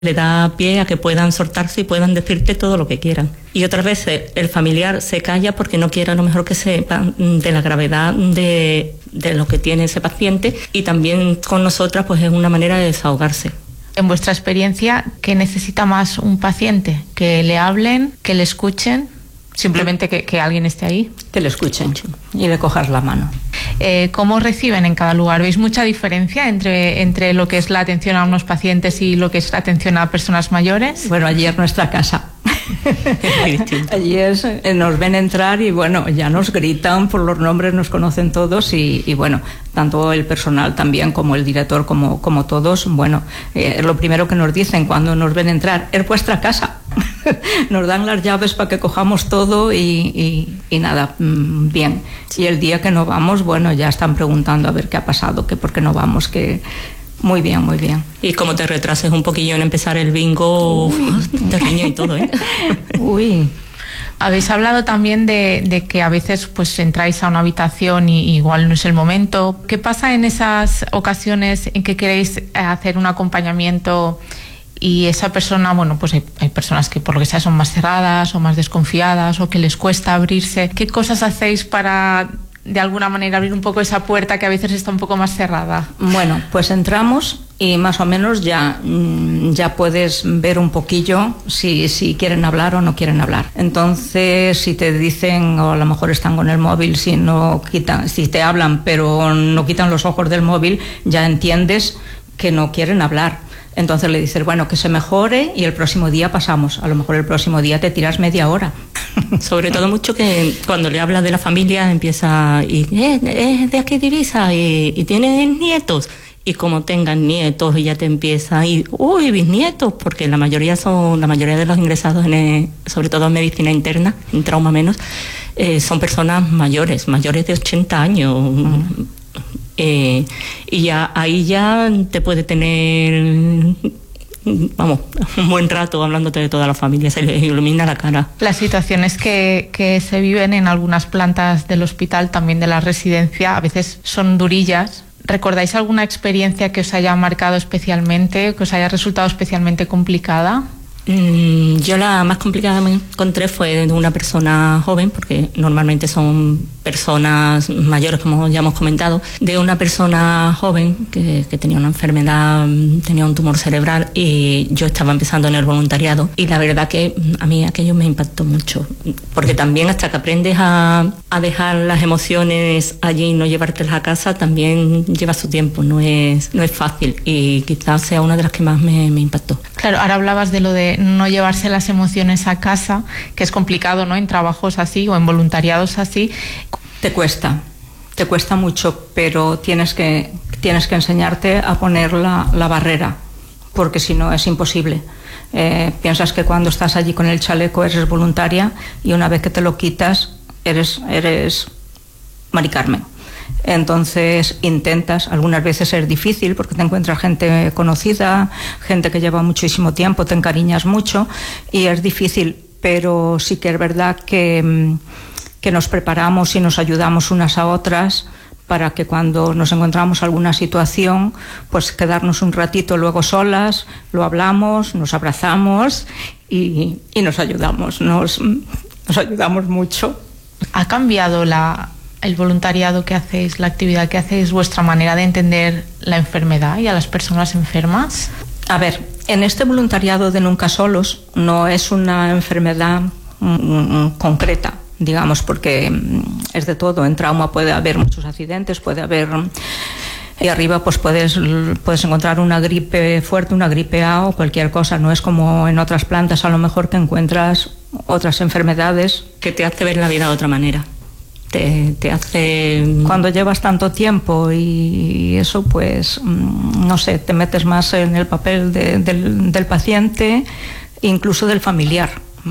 Le da pie a que puedan soltarse y puedan decirte todo lo que quieran. Y otras veces el familiar se calla porque no quiere a lo mejor que sepan de la gravedad de lo que tiene ese paciente, y también con nosotras pues es una manera de desahogarse. En vuestra experiencia, ¿qué necesita más un paciente? ¿Que le hablen, que le escuchen? Simplemente que alguien esté ahí. Que le escuchen y le cojas la mano. ¿Cómo reciben en cada lugar? ¿Veis mucha diferencia entre lo que es la atención a unos pacientes y lo que es la atención a personas mayores? Bueno, allí es nuestra casa. Allí nos ven entrar y bueno, ya nos gritan por los nombres, nos conocen todos y bueno, tanto el personal también como el director como todos, bueno, lo primero que nos dicen cuando nos ven entrar: es vuestra casa. Nos dan las llaves para que cojamos todo y nada, bien. Y el día que no vamos, bueno, ya están preguntando a ver qué ha pasado, que por qué no vamos, que... Muy bien, muy bien. Y como te retrases un poquillo en empezar el bingo, te riño y todo, ¿eh? Uy. Habéis hablado también de que a veces pues entráis a una habitación y igual no es el momento. ¿Qué pasa en esas ocasiones en que queréis hacer un acompañamiento y esa persona, bueno, pues hay personas que por lo que sea son más cerradas o más desconfiadas o que les cuesta abrirse? ¿Qué cosas hacéis para de alguna manera abrir un poco esa puerta que a veces está un poco más cerrada? Bueno, pues entramos y más o menos ya puedes ver un poquillo si quieren hablar o no quieren hablar. Entonces, si te dicen, o a lo mejor están con el móvil, si te hablan pero no quitan los ojos del móvil, ya entiendes que no quieren hablar. Entonces le dices, bueno, que se mejore y el próximo día pasamos. A lo mejor el próximo día te tiras media hora. Sobre todo mucho que cuando le hablas de la familia empieza, y es de aquí de Ibiza y tienen nietos. Y como tengan nietos y ya te empieza, y bisnietos, porque la mayoría de los ingresados sobre todo en medicina interna, en trauma menos, son personas mayores de 80 años. Y ya ahí ya te puede tener, vamos, un buen rato hablándote de toda la familia, se le ilumina la cara. Las situaciones que se viven en algunas plantas del hospital, también de la residencia, a veces son durillas. ¿Recordáis alguna experiencia que os haya marcado especialmente, que os haya resultado especialmente complicada? Yo la más complicada que me encontré fue de una persona joven, porque normalmente son personas mayores, como ya hemos comentado, de una persona joven que tenía una enfermedad, tenía un tumor cerebral, y yo estaba empezando en el voluntariado, y la verdad que a mí aquello me impactó mucho, porque también hasta que aprendes a dejar las emociones allí y no llevártelas a casa, también lleva su tiempo, no es fácil, y quizás sea una de las que más me impactó. Claro, ahora hablabas de lo de no llevarse las emociones a casa, que es complicado, ¿no?, en trabajos así o en voluntariados así. Te cuesta mucho, pero tienes que enseñarte a poner la barrera, porque si no es imposible. Piensas que cuando estás allí con el chaleco eres voluntaria, y una vez que te lo quitas eres Mari Carmen. Entonces intentas, algunas veces es difícil porque te encuentras gente conocida, gente que lleva muchísimo tiempo, te encariñas mucho y es difícil, pero sí que es verdad que nos preparamos y nos ayudamos unas a otras para que cuando nos encontramos alguna situación, pues quedarnos un ratito luego solas, lo hablamos, nos abrazamos y nos ayudamos, nos ayudamos mucho. ¿Ha cambiado el voluntariado que hacéis, la actividad que hacéis, vuestra manera de entender la enfermedad y a las personas enfermas? A ver, en este voluntariado de Nunca Solos no es una enfermedad concreta, digamos, porque es de todo. En trauma puede haber muchos accidentes, puede haber... Y arriba pues puedes encontrar una gripe fuerte, una gripe A o cualquier cosa. No es como en otras plantas a lo mejor que encuentras otras enfermedades. Que te hace ver la vida de otra manera. Te hace... Cuando llevas tanto tiempo y eso, pues, no sé, te metes más en el papel del paciente, incluso del familiar,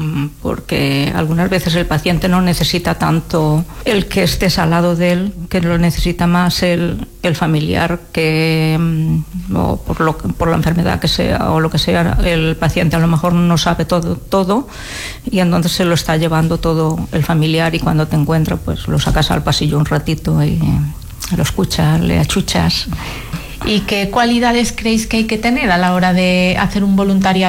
porque algunas veces el paciente no necesita tanto el que estés al lado de él, que lo necesita más el familiar, que o por la enfermedad que sea o lo que sea, el paciente a lo mejor no sabe todo y entonces se lo está llevando todo el familiar, y cuando te encuentra pues lo sacas al pasillo un ratito y lo escuchas, le achuchas. ¿Y qué cualidades creéis que hay que tener a la hora de hacer un voluntariado